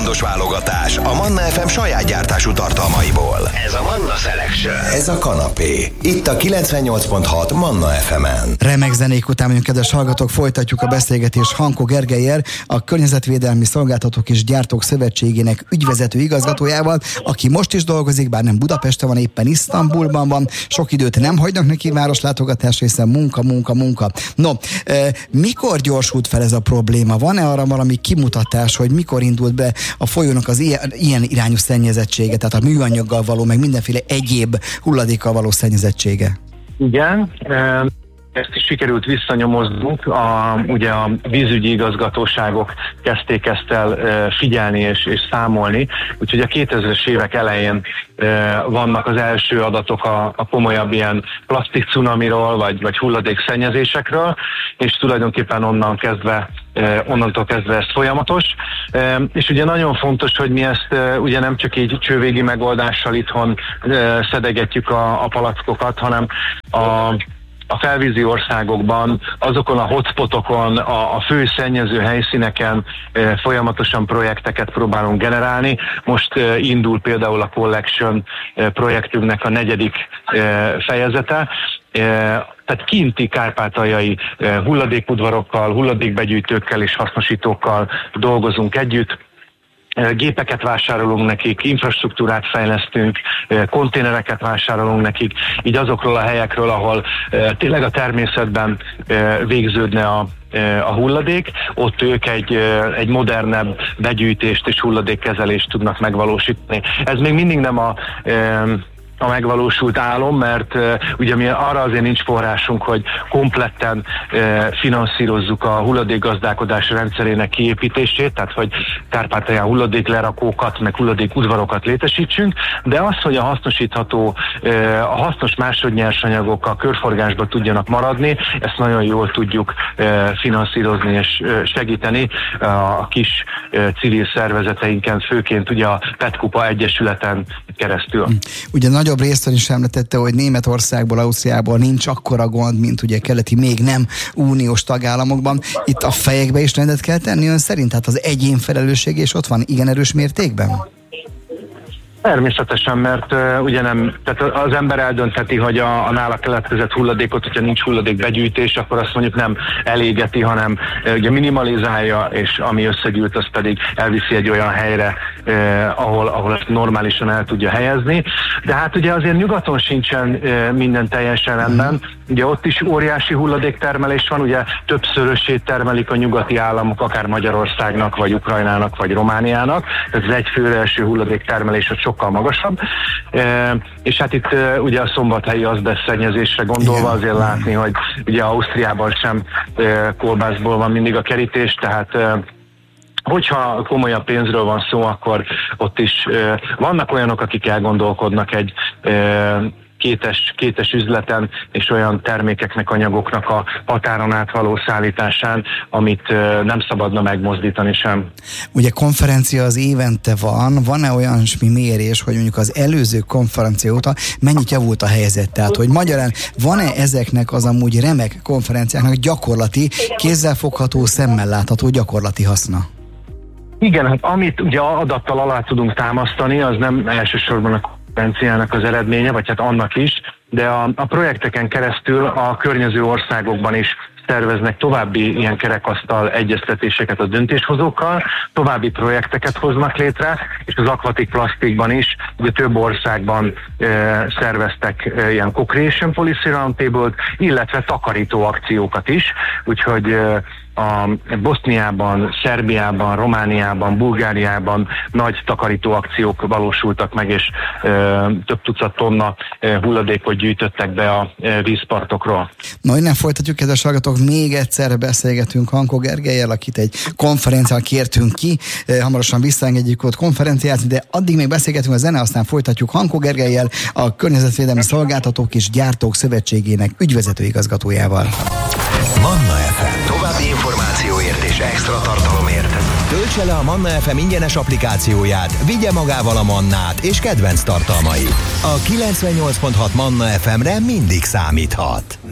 sekundos válogatás a Manna FM saját gyártású tartalmaiból. Ez a Manna Selection. Ez a kanapé. Itt a 98.6 Manna FM-en. Remek zenék után vagyunk, kedves hallgatók, folytatjuk a beszélgetést Hankó Gergellyel, a Környezetvédelmi Szolgáltatók és Gyártók Szövetségének ügyvezető igazgatójával, aki most is dolgozik, bár nem Budapesten van, éppen Isztambulban van. Sok időt nem hagynak neki városlátogatásra, hiszen munka. No, mikor gyorsult fel ez a probléma? Van-e arra valami kimutatás, hogy mikor indult be a folyónak az ilyen irányú szennyezettsége, tehát a műanyaggal való, meg mindenféle egyéb hulladékkal való szennyezettsége? Igen, ezt is sikerült visszanyomoznunk, ugye a vízügyi igazgatóságok kezdték ezt el figyelni és számolni, úgyhogy a 2000-es évek elején vannak az első adatok a komolyabb ilyen plastik cunamiról, vagy hulladékszennyezésekről, és tulajdonképpen onnantól kezdve ez folyamatos. És ugye nagyon fontos, hogy mi ezt ugye nem csak így csővégi megoldással itthon szedegetjük a palackokat, hanem a felvízi országokban, azokon a hotspotokon, a fő szennyező helyszíneken folyamatosan projekteket próbálunk generálni. Most indul például a Collection projektünknek a 4. fejezete. Tehát kinti kárpátaljai hulladékudvarokkal, hulladékbegyűjtőkkel és hasznosítókkal dolgozunk együtt. Gépeket vásárolunk nekik, infrastruktúrát fejlesztünk, konténereket vásárolunk nekik, így azokról a helyekről, ahol tényleg a természetben végződne a hulladék, ott ők egy modernebb begyűjtést és hulladékkezelést tudnak megvalósítani. Ez még mindig nem a megvalósult álom, mert ugye mi arra azért nincs forrásunk, hogy kompletten finanszírozzuk a hulladékgazdálkodás rendszerének kiépítését, tehát hogy Kárpátalján hulladéklerakókat, meg hulladékudvarokat létesítsünk, de az, hogy a hasznosítható, a hasznos másodnyersanyagok a körforgásba tudjanak maradni, ezt nagyon jól tudjuk finanszírozni és segíteni a kis civil szervezeteinken, főként ugye a PET-kupa Egyesületen keresztül. Ugye nagyobb részben is említette, hogy Németországból, Ausztriából nincs akkora gond, mint ugye keleti, még nem uniós tagállamokban. Itt a fejekbe is rendet kell tenni ön szerint? Tehát az egyén felelősség és ott van igen erős mértékben? Természetesen, mert ugye nem, tehát az ember eldöntheti, hogy a nála keletkezett hulladékot, hogyha nincs hulladékbegyűjtés, akkor azt mondjuk nem elégeti, hanem ugye minimalizálja, és ami összegyűlt, az pedig elviszi egy olyan helyre, ahol ezt normálisan el tudja helyezni. De hát ugye azért nyugaton sincsen minden teljesen rendben. Ugye ott is óriási hulladéktermelés van, ugye többszörösét termelik a nyugati államok, akár Magyarországnak, vagy Ukrajnának, vagy Romániának. Tehát az egy főre eső hulladéktermelés ott sokkal magasabb. És hát itt ugye a szombathelyi azbesztszennyezésre gondolva azért látni, hogy ugye Ausztriában sem kolbászból van mindig a kerítés, tehát hogyha komolyabb pénzről van szó, akkor ott is vannak olyanok, akik elgondolkodnak egy kétes üzleten és olyan termékeknek, anyagoknak a határon átvaló szállításán, amit nem szabadna megmozdítani sem. Ugye konferencia az évente van-e olyan mérés, hogy mondjuk az előző konferencia óta mennyit javult a helyzet? Tehát, hogy magyarán van-e ezeknek az amúgy remek konferenciáknak gyakorlati, kézzelfogható, szemmel látható gyakorlati haszna? Igen, hát amit ugye adattal alá tudunk támasztani, az nem elsősorban a konferenciának az eredménye, vagy hát annak is, de a projekteken keresztül a környező országokban is terveznek további ilyen kerekasztal egyeztetéseket a döntéshozókkal, további projekteket hoznak létre, és az Aquatic Plasticban is, ugye több országban szerveztek ilyen co-creation policy roundtable-t, illetve takarító akciókat is, úgyhogy a Boszniában, Szerbiában, Romániában, Bulgáriában nagy takarító akciók valósultak meg, és több tucat tonna hulladékot gyűjtöttek be a vízpartokról. Na, innen folytatjuk, kedves hallgatók, még egyszer beszélgetünk Hankó Gergellyel, akit egy konferencián kértünk ki, hamarosan visszaengedjük ott konferenciázni, de addig még beszélgetünk a zene, aztán folytatjuk Hankó Gergellyel, a Környezetvédelmi Szolgáltatók és Gyártók Szövetségének ügyvezető igazgatójával. Manna FM. További információért és extra tartalomért töltse le a Manna FM ingyenes applikációját, vigye magával a Mannát és kedvenc tartalmait. A 98.6 Manna FM-re mindig számíthat.